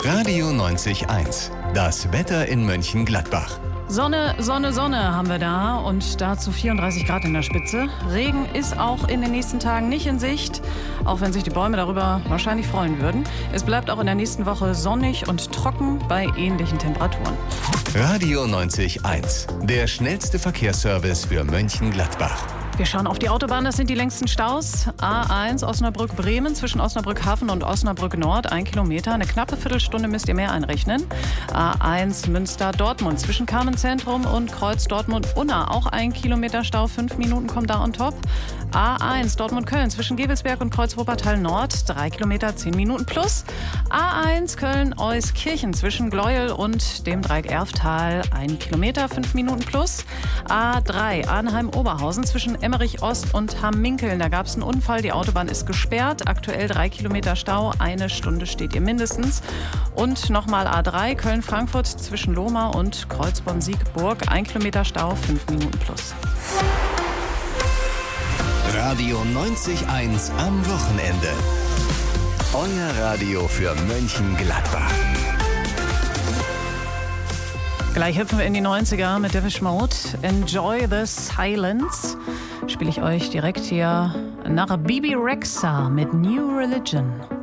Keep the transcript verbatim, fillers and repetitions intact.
Radio neunzig Komma eins. Das Wetter in Mönchengladbach. Sonne, Sonne, Sonne haben wir da und dazu vierunddreißig Grad in der Spitze. Regen ist auch in den nächsten Tagen nicht in Sicht, auch wenn sich die Bäume darüber wahrscheinlich freuen würden. Es bleibt auch in der nächsten Woche sonnig und trocken bei ähnlichen Temperaturen. Radio neunzig Komma eins. Der schnellste Verkehrsservice für Mönchengladbach. Wir schauen auf die Autobahn, das sind die längsten Staus. A eins Osnabrück-Bremen zwischen Osnabrück-Hafen und Osnabrück-Nord, ein Kilometer. Eine knappe Viertelstunde müsst ihr mehr einrechnen. A eins Münster-Dortmund zwischen Carmen-Zentrum und Kreuz-Dortmund-Unna, auch ein Kilometer Stau, fünf Minuten kommt da on top. A eins Dortmund-Köln zwischen Gevelsberg und Kreuz-Wuppertal-Nord, drei Kilometer, zehn Minuten plus. A eins Köln-Euskirchen zwischen Gleuel und dem Dreieck Erftal, ein Kilometer, fünf Minuten plus. A drei Arnheim-Oberhausen zwischen Emmerich Ost und Hamminkeln. Da gab es einen Unfall, die Autobahn ist gesperrt. Aktuell drei Kilometer Stau, eine Stunde steht ihr mindestens. Und nochmal A drei Köln-Frankfurt zwischen Lohmar und Kreuzborn-Siegburg, ein Kilometer Stau, fünf Minuten plus. Radio neunzig Komma eins am Wochenende. Euer Radio für Mönchengladbach. Gleich hüpfen wir in die neunziger mit Depeche Mode. Enjoy the Silence. Spiele ich euch direkt hier nach Bibi Rexha mit New Religion.